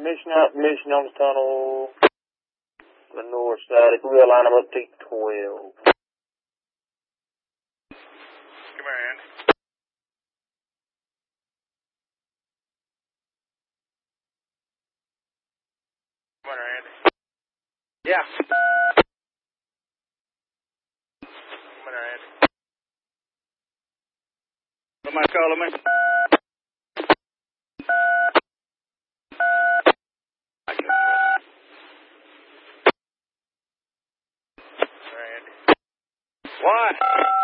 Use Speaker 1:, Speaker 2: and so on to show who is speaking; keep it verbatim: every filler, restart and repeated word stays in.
Speaker 1: Mission out, mission on the tunnel. The north side. If we'll line them up T twelve.
Speaker 2: Come here, Andy. Come on, Andy. Yeah. Come on, Andy. Somebody calling me? I can't. Andy. What?